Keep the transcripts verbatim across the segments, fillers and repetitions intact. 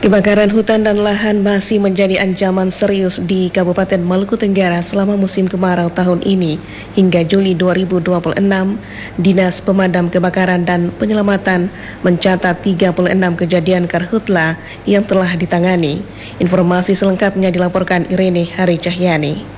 Kebakaran hutan dan lahan masih menjadi ancaman serius di Kabupaten Maluku Tenggara selama musim kemarau tahun ini. Hingga Juli dua ribu dua puluh enam, Dinas Pemadam Kebakaran dan Penyelamatan mencatat tiga puluh enam kejadian karhutla yang telah ditangani. Informasi selengkapnya dilaporkan Irene Hari Cahyani.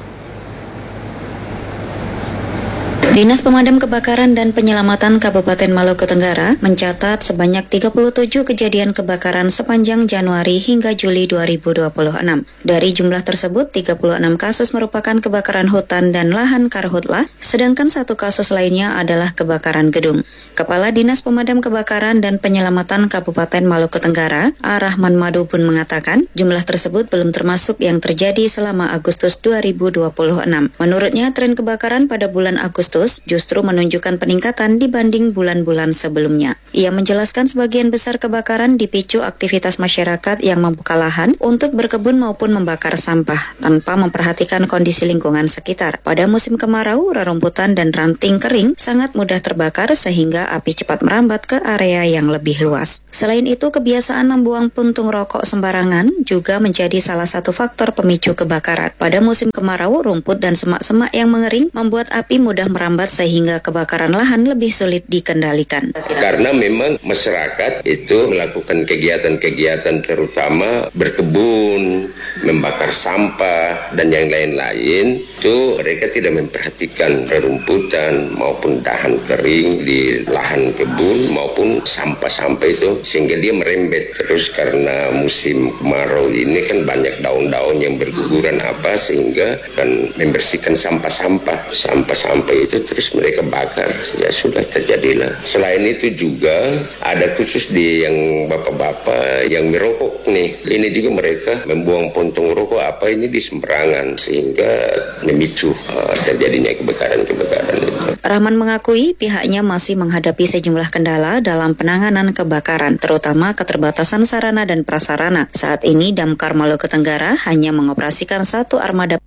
Dinas Pemadam Kebakaran dan Penyelamatan Kabupaten Maluku Tenggara mencatat sebanyak tiga puluh tujuh kejadian kebakaran sepanjang Januari hingga Juli dua ribu dua puluh enam. Dari jumlah tersebut, tiga puluh enam kasus merupakan kebakaran hutan dan lahan karhutla, sedangkan satu kasus lainnya adalah kebakaran gedung. Kepala Dinas Pemadam Kebakaran dan Penyelamatan Kabupaten Maluku Tenggara, A. Rahman Madu pun mengatakan, jumlah tersebut belum termasuk yang terjadi selama Agustus dua ribu dua puluh enam. Menurutnya, tren kebakaran pada bulan Agustus justru menunjukkan peningkatan dibanding bulan-bulan sebelumnya. Ia menjelaskan sebagian besar kebakaran dipicu aktivitas masyarakat yang membuka lahan untuk berkebun maupun membakar sampah tanpa memperhatikan kondisi lingkungan sekitar. Pada musim kemarau, rerumputan dan ranting kering sangat mudah terbakar sehingga api cepat merambat ke area yang lebih luas. Selain itu, kebiasaan membuang puntung rokok sembarangan juga menjadi salah satu faktor pemicu kebakaran. Pada musim kemarau, rumput dan semak-semak yang mengering membuat api mudah merambat sehingga kebakaran lahan lebih sulit dikendalikan. Karena memang masyarakat itu melakukan kegiatan-kegiatan terutama berkebun, membakar sampah, dan yang lain-lain, itu mereka tidak memperhatikan rerumputan maupun dahan kering di lahan kebun maupun sampah-sampah itu, sehingga dia merembet terus. Karena musim kemarau ini kan banyak daun-daun yang berguguran apa, sehingga kan membersihkan sampah-sampah. Sampah-sampah itu terus mereka bakar, ya sudah terjadilah. Selain itu juga ada khusus di yang bapak-bapak yang merokok nih, ini juga mereka membuang puntung rokok apa ini di sembarangan sehingga memicu uh, terjadinya kebakaran-kebakaran itu. Rahman mengakui pihaknya masih menghadapi sejumlah kendala dalam penanganan kebakaran, terutama keterbatasan sarana dan prasarana. Saat ini Damkar Maluku Tenggara hanya mengoperasikan satu armada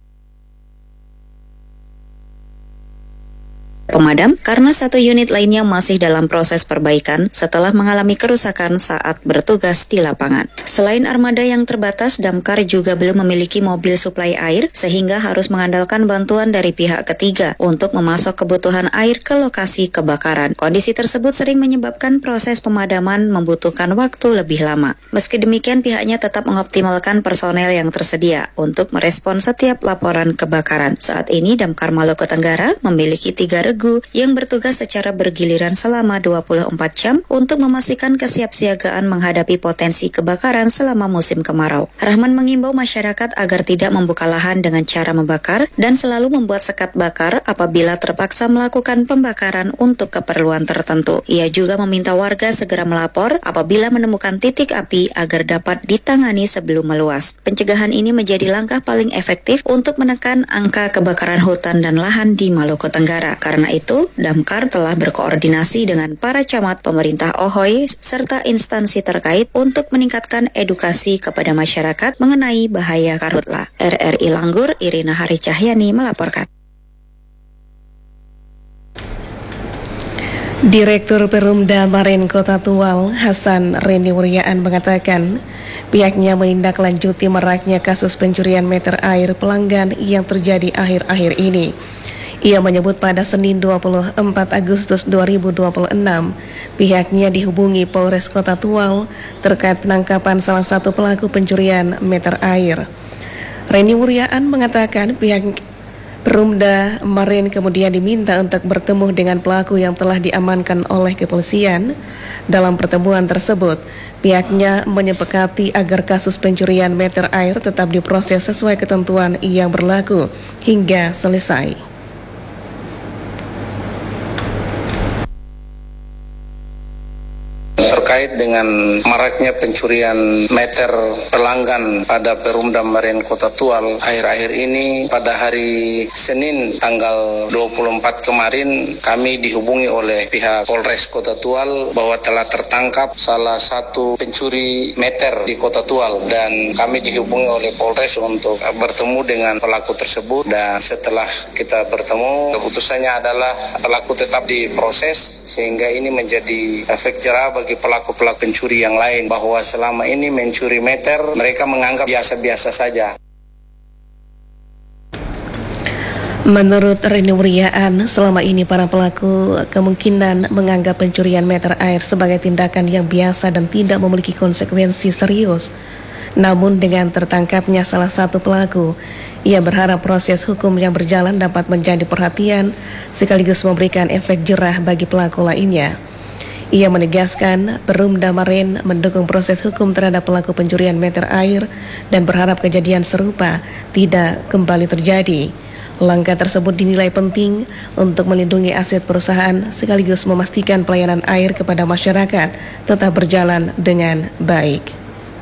pemadam karena satu unit lainnya masih dalam proses perbaikan setelah mengalami kerusakan saat bertugas di lapangan. Selain armada yang terbatas, Damkar juga belum memiliki mobil suplai air sehingga harus mengandalkan bantuan dari pihak ketiga untuk memasok kebutuhan air ke lokasi kebakaran. Kondisi tersebut sering menyebabkan proses pemadaman membutuhkan waktu lebih lama. Meski demikian, pihaknya tetap mengoptimalkan personel yang tersedia untuk merespon setiap laporan kebakaran. Saat ini Damkar Maluku Tenggara memiliki tiga regu yang bertugas secara bergiliran selama dua puluh empat jam untuk memastikan kesiapsiagaan menghadapi potensi kebakaran selama musim kemarau. Rahman mengimbau masyarakat agar tidak membuka lahan dengan cara membakar dan selalu membuat sekat bakar apabila terpaksa melakukan pembakaran untuk keperluan tertentu. Ia juga meminta warga segera melapor apabila menemukan titik api agar dapat ditangani sebelum meluas. Pencegahan ini menjadi langkah paling efektif untuk menekan angka kebakaran hutan dan lahan di Maluku Tenggara. Karena itu, Damkar telah berkoordinasi dengan para camat, pemerintah Ohoy, serta instansi terkait untuk meningkatkan edukasi kepada masyarakat mengenai bahaya karhutla. R R I Langgur, Irina Hari Cahyani melaporkan. Direktur Perumda Marin Kota Tual, Hasan Reni Wuryaan mengatakan, pihaknya menindaklanjuti maraknya kasus pencurian meter air pelanggan yang terjadi akhir-akhir ini. Ia menyebut pada Senin dua puluh empat Agustus dua ribu dua puluh enam, pihaknya dihubungi Polres Kota Tual terkait penangkapan salah satu pelaku pencurian meter air. Reni Wuryaan mengatakan pihak Perumda Marin kemudian diminta untuk bertemu dengan pelaku yang telah diamankan oleh kepolisian. Dalam pertemuan tersebut, pihaknya menyepakati agar kasus pencurian meter air tetap diproses sesuai ketentuan yang berlaku hingga selesai. Terkait dengan maraknya pencurian meter pelanggan pada Perumda Marin Kota Tual akhir-akhir ini, pada hari Senin tanggal dua puluh empat kemarin kami dihubungi oleh pihak Polres Kota Tual bahwa telah tertangkap salah satu pencuri meter di Kota Tual, dan kami dihubungi oleh Polres untuk bertemu dengan pelaku tersebut. Dan setelah kita bertemu, keputusannya adalah pelaku tetap diproses sehingga ini menjadi efek jerah bagi pelaku pelaku-pelaku pencuri yang lain bahwa selama ini mencuri meter mereka menganggap biasa-biasa saja. Menurut Reni Wuryaan, selama ini para pelaku kemungkinan menganggap pencurian meter air sebagai tindakan yang biasa dan tidak memiliki konsekuensi serius. Namun dengan tertangkapnya salah satu pelaku, ia berharap proses hukum yang berjalan dapat menjadi perhatian sekaligus memberikan efek jerah bagi pelaku lainnya. Ia menegaskan Perumda Marin mendukung proses hukum terhadap pelaku pencurian meter air dan berharap kejadian serupa tidak kembali terjadi. Langkah tersebut dinilai penting untuk melindungi aset perusahaan sekaligus memastikan pelayanan air kepada masyarakat tetap berjalan dengan baik.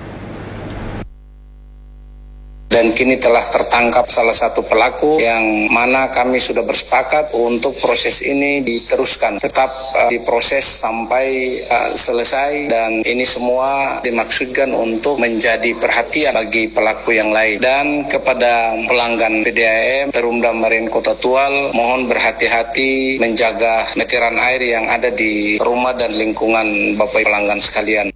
Dan kini telah tertangkap salah satu pelaku yang mana kami sudah bersepakat untuk proses ini diteruskan, tetap uh, diproses sampai uh, selesai, dan ini semua dimaksudkan untuk menjadi perhatian bagi pelaku yang lain. Dan kepada pelanggan P D A M Perumda Marin Kota Tual, mohon berhati-hati menjaga meteran air yang ada di rumah dan lingkungan Bapak pelanggan sekalian.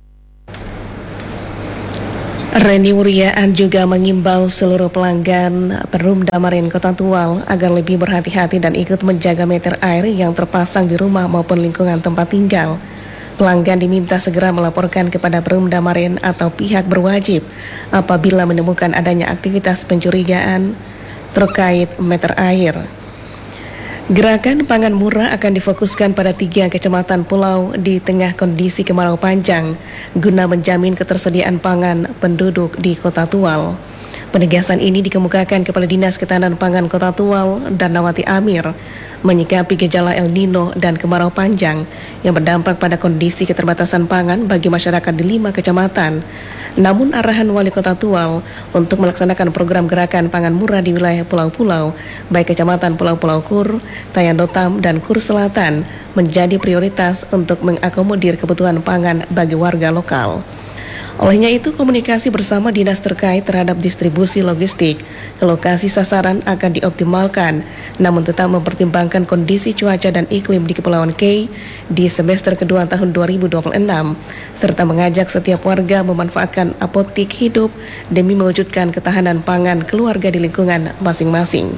Reni Wuryaan juga mengimbau seluruh pelanggan Perumda Marin Kota Tual agar lebih berhati-hati dan ikut menjaga meter air yang terpasang di rumah maupun lingkungan tempat tinggal. Pelanggan diminta segera melaporkan kepada Perumda Marin atau pihak berwajib apabila menemukan adanya aktivitas pencurigaan terkait meter air. Gerakan pangan murah akan difokuskan pada tiga kecamatan pulau di tengah kondisi kemarau panjang guna menjamin ketersediaan pangan penduduk di Kota Tual. Penegasan ini dikemukakan Kepala Dinas Ketahanan Pangan Kota Tual, Darnawati Amir, menyikapi gejala El Nino dan kemarau panjang yang berdampak pada kondisi keterbatasan pangan bagi masyarakat di lima kecamatan. Namun arahan Wali Kota Tual untuk melaksanakan program gerakan pangan murah di wilayah pulau-pulau, baik kecamatan Pulau-Pulau Kur, Tayandotam, dan Kur Selatan, menjadi prioritas untuk mengakomodir kebutuhan pangan bagi warga lokal. Olehnya itu, komunikasi bersama dinas terkait terhadap distribusi logistik ke lokasi sasaran akan dioptimalkan, namun tetap mempertimbangkan kondisi cuaca dan iklim di Kepulauan K di semester kedua tahun dua ribu dua puluh enam, serta mengajak setiap warga memanfaatkan apotik hidup demi mewujudkan ketahanan pangan keluarga di lingkungan masing-masing.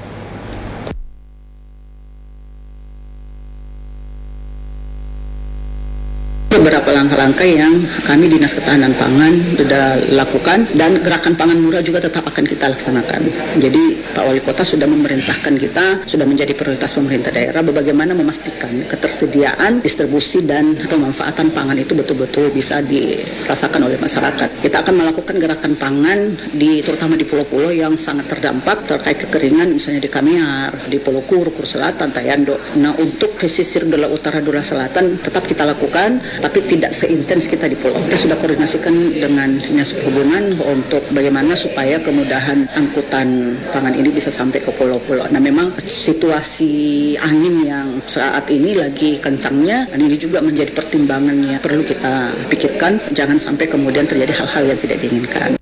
Beberapa langkah-langkah yang kami Dinas Ketahanan Pangan sudah lakukan, dan gerakan pangan murah juga tetap akan kita laksanakan. Jadi Pak Wali Kota sudah memerintahkan kita, sudah menjadi prioritas pemerintah daerah bagaimana memastikan ketersediaan, distribusi, dan pemanfaatan pangan itu betul-betul bisa dirasakan oleh masyarakat. Kita akan melakukan gerakan pangan di terutama di pulau-pulau yang sangat terdampak terkait kekeringan, misalnya di Kamiar, di Pulau Kur, Kur Selatan, Tayando. Nah, untuk pesisir Dula Utara, Dula Selatan tetap kita lakukan, tapi tidak seintens kita di pulau. Kita sudah koordinasikan dengan Dinas Perhubungan untuk bagaimana supaya kemudahan angkutan pangan ini bisa sampai ke pulau-pulau. Nah, memang situasi angin yang saat ini lagi kencangnya, dan ini juga menjadi pertimbangannya perlu kita pikirkan, jangan sampai kemudian terjadi hal-hal yang tidak diinginkan.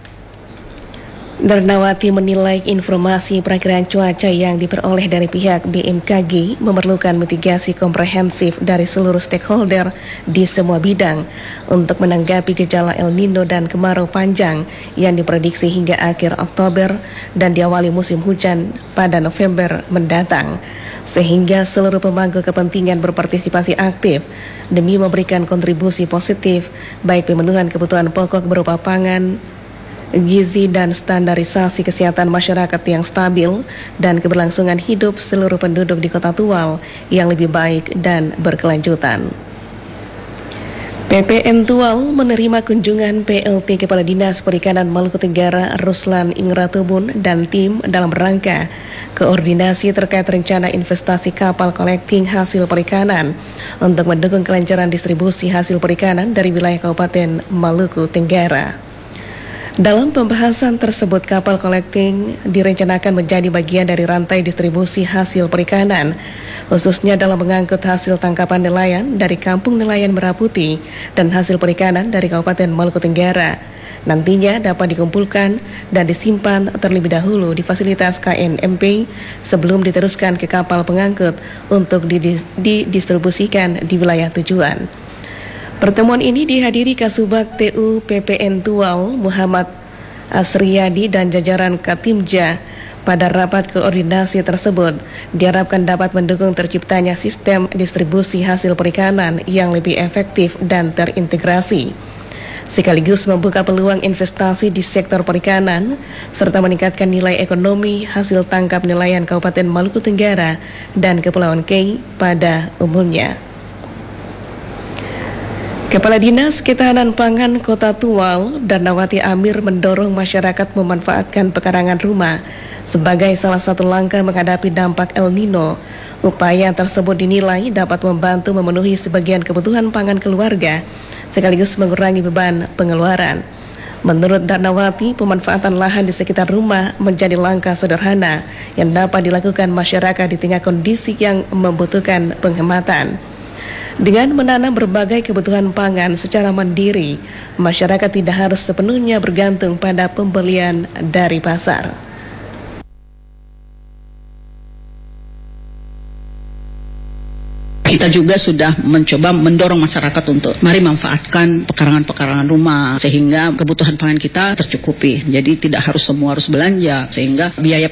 Darnawati menilai informasi perakiraan cuaca yang diperoleh dari pihak B M K G memerlukan mitigasi komprehensif dari seluruh stakeholder di semua bidang untuk menanggapi gejala El Nino dan kemarau panjang yang diprediksi hingga akhir Oktober dan diawali musim hujan pada November mendatang, sehingga seluruh pemangku kepentingan berpartisipasi aktif demi memberikan kontribusi positif baik pemenuhan kebutuhan pokok berupa pangan, gizi, dan standarisasi kesehatan masyarakat yang stabil dan keberlangsungan hidup seluruh penduduk di Kota Tual yang lebih baik dan berkelanjutan. P P N Tual menerima kunjungan P L T Kepala Dinas Perikanan Maluku Tenggara Ruslan Ingratubun dan tim dalam rangka koordinasi terkait rencana investasi kapal collecting hasil perikanan untuk mendukung kelancaran distribusi hasil perikanan dari wilayah Kabupaten Maluku Tenggara. Dalam pembahasan tersebut, kapal collecting direncanakan menjadi bagian dari rantai distribusi hasil perikanan, khususnya dalam mengangkut hasil tangkapan nelayan dari Kampung Nelayan Merah Putih dan hasil perikanan dari Kabupaten Maluku Tenggara. Nantinya dapat dikumpulkan dan disimpan terlebih dahulu di fasilitas K N M P sebelum diteruskan ke kapal pengangkut untuk didistribusikan di wilayah tujuan. Pertemuan ini dihadiri Kasubag T U P P N Tual Muhammad Asriyadi dan jajaran Katimja. Pada rapat koordinasi tersebut diharapkan dapat mendukung terciptanya sistem distribusi hasil perikanan yang lebih efektif dan terintegrasi, sekaligus membuka peluang investasi di sektor perikanan serta meningkatkan nilai ekonomi hasil tangkap nelayan Kabupaten Maluku Tenggara dan Kepulauan Kei pada umumnya. Kepala Dinas Ketahanan Pangan Kota Tual, Darnawati Amir, mendorong masyarakat memanfaatkan pekarangan rumah sebagai salah satu langkah menghadapi dampak El Nino. Upaya tersebut dinilai dapat membantu memenuhi sebagian kebutuhan pangan keluarga, sekaligus mengurangi beban pengeluaran. Menurut Darnawati, pemanfaatan lahan di sekitar rumah menjadi langkah sederhana yang dapat dilakukan masyarakat di tengah kondisi yang membutuhkan penghematan. Dengan menanam berbagai kebutuhan pangan secara mandiri, masyarakat tidak harus sepenuhnya bergantung pada pembelian dari pasar. Kita juga sudah mencoba mendorong masyarakat untuk mari manfaatkan pekarangan-pekarangan rumah sehingga kebutuhan pangan kita tercukupi. Jadi tidak harus semua harus belanja, sehingga biaya